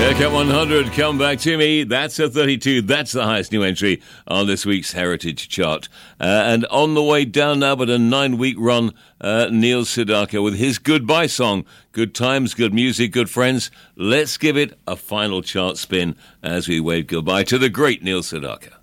Cut 100, Come Back to Me. That's a 32. That's the highest new entry on this week's Heritage Chart. And on the way down now, but a 9-week run, Neil Sedaka with his goodbye song. Good times, good music, good friends. Let's give it a final chart spin as we wave goodbye to the great Neil Sedaka.